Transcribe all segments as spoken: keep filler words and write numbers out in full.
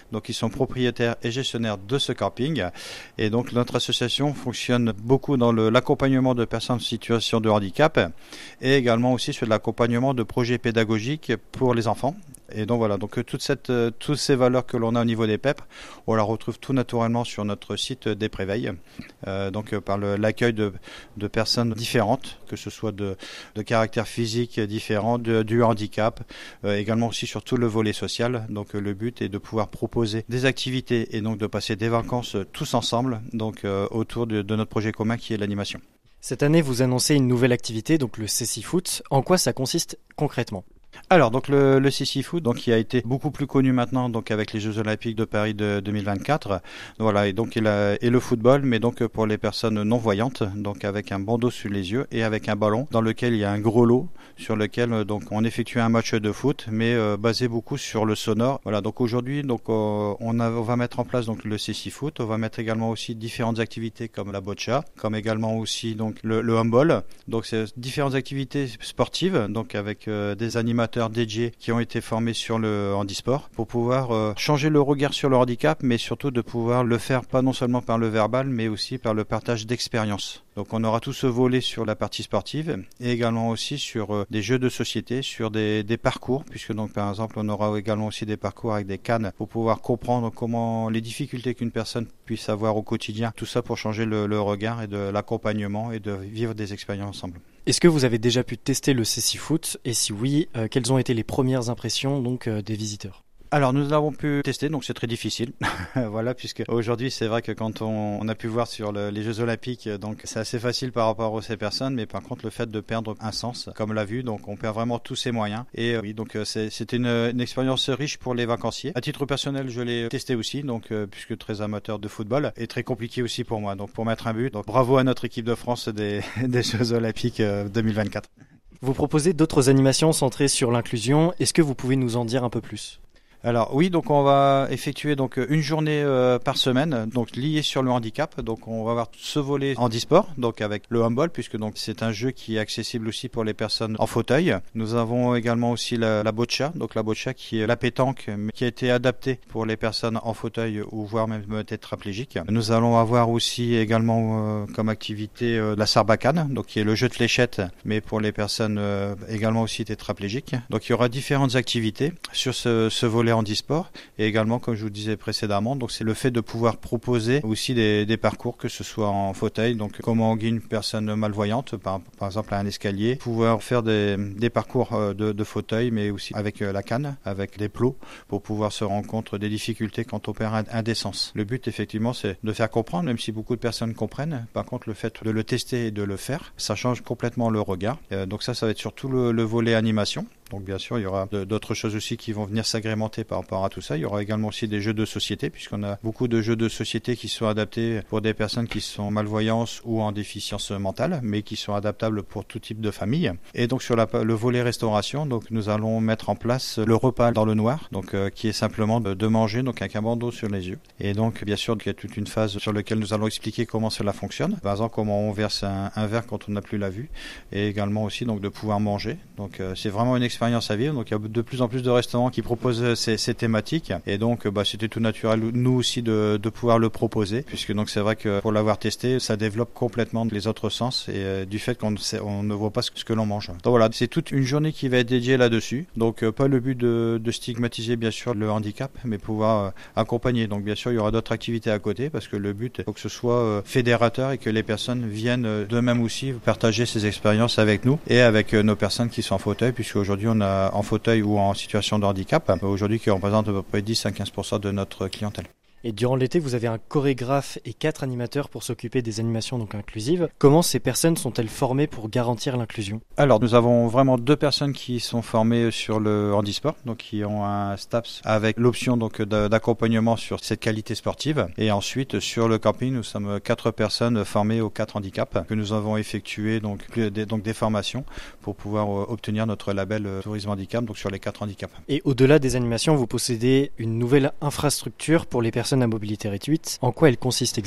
donc ils sont propriétaires et gestionnaires de ce camping. Et donc notre association fonctionne beaucoup dans le, l'accompagnement de personnes en situation de handicap et également aussi sur l'accompagnement de projets pédagogiques pour les enfants. Et donc voilà, donc toute cette, euh, toutes ces valeurs que l'on a au niveau des P E P, on la retrouve tout naturellement sur notre site des Préveilles, euh, donc euh, par le, l'accueil de, de personnes différentes, que ce soit de, de caractères physiques différents, de, du handicap, euh, également aussi sur tout le volet social. Donc euh, le but est de pouvoir proposer des activités et donc de passer des vacances euh, tous ensemble, donc euh, autour de, de notre projet commun qui est l'animation. Cette année, vous annoncez une nouvelle activité, donc le C C Foot. En quoi ça consiste concrètement ? Alors donc le, le C C Foot, donc qui a été beaucoup plus connu maintenant, donc avec les Jeux Olympiques de Paris de deux mille vingt-quatre, voilà, et donc il a, et le football, mais donc pour les personnes non voyantes, donc avec un bandeau sur les yeux et avec un ballon dans lequel il y a un gros lot sur lequel donc on effectue un match de foot, mais euh, basé beaucoup sur le sonore. Voilà, donc aujourd'hui donc euh, on, a, on va mettre en place donc le C C Foot, on va mettre également aussi différentes activités comme la boccia, comme également aussi donc le, le handball, donc c'est différentes activités sportives, donc avec euh, des animateurs dédiés qui ont été formés sur le handisport pour pouvoir euh, changer le regard sur le handicap, mais surtout de pouvoir le faire pas non seulement par le verbal, mais aussi par le partage d'expériences. Donc on aura tout ce volet sur la partie sportive et également aussi sur euh, des jeux de société, sur des, des parcours, puisque donc par exemple on aura également aussi des parcours avec des cannes pour pouvoir comprendre comment les difficultés qu'une personne puisse avoir au quotidien, tout ça pour changer le, le regard et de l'accompagnement et de vivre des expériences ensemble. Est-ce que vous avez déjà pu tester le C C Foot et si oui, euh, quelles ont été les premières impressions donc euh, des visiteurs ? Alors nous l'avons pu tester, donc c'est très difficile. Voilà, puisque aujourd'hui c'est vrai que quand on, on a pu voir sur le, les Jeux Olympiques, donc c'est assez facile par rapport à ces personnes, mais par contre le fait de perdre un sens, comme l'a vu, donc on perd vraiment tous ses moyens. Et euh, oui, donc c'est, c'était une, une expérience riche pour les vacanciers. À titre personnel, je l'ai testé aussi, donc euh, puisque très amateur de football, et très compliqué aussi pour moi, donc pour mettre un but. Donc bravo à notre équipe de France des, des Jeux Olympiques euh, deux mille vingt-quatre. Vous proposez d'autres animations centrées sur l'inclusion. Est-ce que vous pouvez nous en dire un peu plus ? Alors oui, donc on va effectuer donc une journée euh, par semaine, donc liée sur le handicap. Donc on va avoir ce volet handisport, donc avec le handball, puisque donc c'est un jeu qui est accessible aussi pour les personnes en fauteuil. Nous avons également aussi la, la boccia, donc la boccia qui est la pétanque, mais qui a été adaptée pour les personnes en fauteuil ou voire même tétraplégiques. Nous allons avoir aussi également euh, comme activité euh, la sarbacane, donc qui est le jeu de fléchettes, mais pour les personnes euh, également aussi tétraplégiques. Donc il y aura différentes activités sur ce, ce volet handisport et également, comme je vous disais précédemment, donc c'est le fait de pouvoir proposer aussi des, des parcours, que ce soit en fauteuil, donc comment guider une personne malvoyante, par, par exemple à un escalier, pouvoir faire des, des parcours de, de fauteuil, mais aussi avec la canne, avec des plots, pour pouvoir se rendre compte des difficultés quand on perd un, un des sens. Le but, effectivement, c'est de faire comprendre, même si beaucoup de personnes comprennent. Par contre, le fait de le tester et de le faire, ça change complètement le regard. Euh, donc ça, ça va être surtout le, le volet animation. Donc bien sûr, il y aura d'autres choses aussi qui vont venir s'agrémenter par rapport à tout ça. Il y aura également aussi des jeux de société, puisqu'on a beaucoup de jeux de société qui sont adaptés pour des personnes qui sont malvoyantes ou en déficience mentale, mais qui sont adaptables pour tout type de famille. Et donc sur la, le volet restauration, donc nous allons mettre en place le repas dans le noir, donc euh, qui est simplement de, de manger donc avec un bandeau sur les yeux. Et donc bien sûr, il y a toute une phase sur laquelle nous allons expliquer comment cela fonctionne. Par exemple, comment on verse un, un verre quand on n'a plus la vue, et également aussi donc de pouvoir manger. Donc euh, c'est vraiment une expérience expérience à vivre. Donc il y a de plus en plus de restaurants qui proposent ces, ces thématiques et donc bah, c'était tout naturel nous aussi de, de pouvoir le proposer, puisque donc c'est vrai que pour l'avoir testé, ça développe complètement les autres sens et euh, du fait qu'on ne, on ne voit pas ce que l'on mange. Donc voilà, c'est toute une journée qui va être dédiée là-dessus. Donc euh, pas le but de, de stigmatiser bien sûr le handicap, mais pouvoir euh, accompagner. Donc bien sûr il y aura d'autres activités à côté, parce que le but faut que ce soit euh, fédérateur et que les personnes viennent euh, d'eux-mêmes aussi partager ces expériences avec nous et avec euh, nos personnes qui sont en fauteuil, puisque aujourd'hui on a en fauteuil ou en situation de handicap, aujourd'hui qui représente à peu près dix à quinze pour cent de notre clientèle. Et durant l'été, vous avez un chorégraphe et quatre animateurs pour s'occuper des animations donc inclusives. Comment ces personnes sont-elles formées pour garantir l'inclusion ? Alors, nous avons vraiment deux personnes qui sont formées sur le handisport, donc qui ont un STAPS avec l'option donc d'accompagnement sur cette qualité sportive. Et ensuite, sur le camping, nous sommes quatre personnes formées aux quatre handicaps que nous avons effectué donc des, donc des formations pour pouvoir obtenir notre label tourisme handicap, donc sur les quatre handicaps. Et au-delà des animations, vous possédez une nouvelle infrastructure pour les personnes à mobilité réduite. En quoi elle consiste exactement ?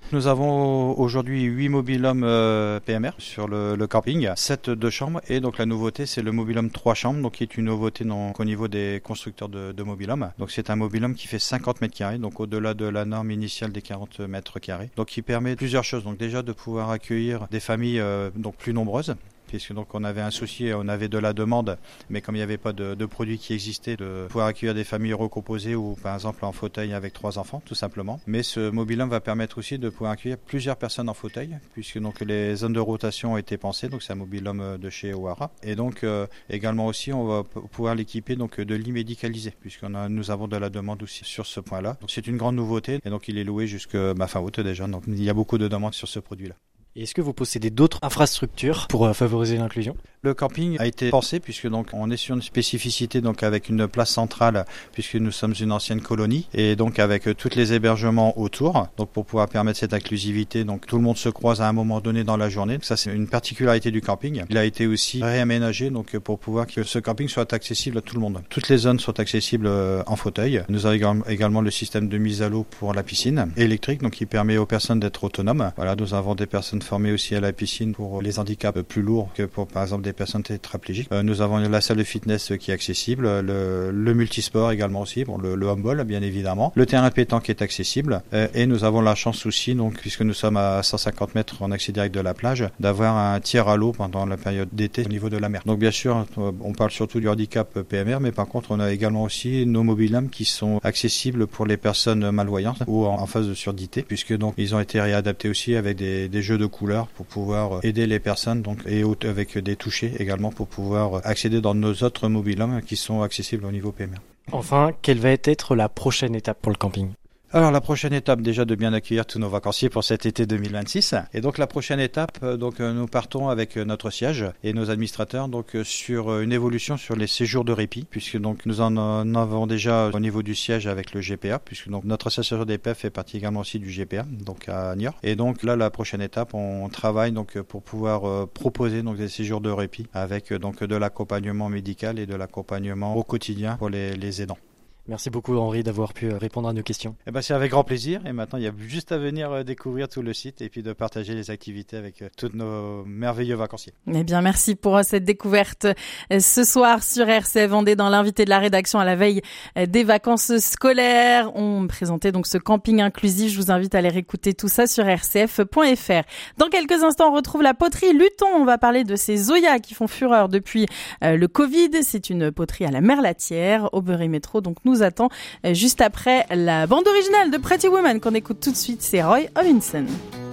Nous avons aujourd'hui huit mobil-hommes euh, P M R sur le, le camping, sept deux chambres et donc la nouveauté c'est le mobil-home trois chambres, donc qui est une nouveauté donc, au niveau des constructeurs de, de mobil-home. Donc c'est un mobil-home qui fait cinquante mètres carrés, donc au-delà de la norme initiale des quarante mètres carrés. Donc qui permet plusieurs choses, donc déjà de pouvoir accueillir des familles euh, donc plus nombreuses. Puisque donc on avait un souci, on avait de la demande, mais comme il n'y avait pas de, de produits qui existaient, de pouvoir accueillir des familles recomposées ou par exemple en fauteuil avec trois enfants, tout simplement. Mais ce mobil-home va permettre aussi de pouvoir accueillir plusieurs personnes en fauteuil, puisque donc les zones de rotation ont été pensées. Donc c'est un mobil-home de chez Owara. Et donc euh, également aussi, on va pouvoir l'équiper donc de lits médicalisés, puisqu'on a, nous avons de la demande aussi sur ce point-là. Donc c'est une grande nouveauté, et donc il est loué jusqu'à bah, fin août déjà. Donc il y a beaucoup de demandes sur ce produit-là. Et est-ce que vous possédez d'autres infrastructures pour euh, favoriser l'inclusion ? Le camping a été pensé puisque donc on est sur une spécificité donc avec une place centrale puisque nous sommes une ancienne colonie et donc avec tous les hébergements autour donc pour pouvoir permettre cette inclusivité donc tout le monde se croise à un moment donné dans la journée. Ça c'est une particularité du camping. Il a été aussi réaménagé donc pour pouvoir que ce camping soit accessible à tout le monde. Toutes les zones sont accessibles en fauteuil. Nous avons également le système de mise à l'eau pour la piscine électrique donc qui permet aux personnes d'être autonomes. Voilà, nous avons des personnes formées aussi à la piscine pour les handicaps plus lourds que pour par exemple des personnes tétraplégiques. Euh, nous avons la salle de fitness qui est accessible, le, le multisport également aussi, bon, le, le handball bien évidemment, le terrain de pétanque est accessible euh, et nous avons la chance aussi, donc puisque nous sommes à cent cinquante mètres en accès direct de la plage, d'avoir un tir à l'eau pendant la période d'été au niveau de la mer. Donc bien sûr, on parle surtout du handicap P M R, mais par contre on a également aussi nos mobil-homes qui sont accessibles pour les personnes malvoyantes ou en, en phase de surdité, puisque donc ils ont été réadaptés aussi avec des, des jeux de couleurs pour pouvoir aider les personnes donc et avec des touchés également pour pouvoir accéder dans nos autres mobil-homes qui sont accessibles au niveau P M R. Enfin, quelle va être la prochaine étape pour le camping ? Alors la prochaine étape déjà de bien accueillir tous nos vacanciers pour cet été deux mille vingt-six et donc la prochaine étape donc nous partons avec notre siège et nos administrateurs donc sur une évolution sur les séjours de répit puisque donc nous en avons déjà au niveau du siège avec le G P A puisque donc notre association des P E F fait partie également aussi du G P A donc à Niort et donc là la prochaine étape on travaille donc pour pouvoir proposer donc des séjours de répit avec donc de l'accompagnement médical et de l'accompagnement au quotidien pour les, les aidants. Merci beaucoup Henri d'avoir pu répondre à nos questions. Eh ben, c'est avec grand plaisir et maintenant il y a juste à venir découvrir tout le site et puis de partager les activités avec tous nos merveilleux vacanciers. Eh bien merci pour cette découverte ce soir sur R C F Vendée dans l'invité de la rédaction à la veille des vacances scolaires. On présentait donc ce camping inclusif. Je vous invite à aller écouter tout ça sur r c f point f r. Dans quelques instants on retrouve la poterie Luton. On va parler de ces Zoya qui font fureur depuis le Covid. C'est une poterie à la Merlatière au Bury Métro. Donc nous attend juste après la bande originale de Pretty Woman qu'on écoute tout de suite, c'est Roy Orbison.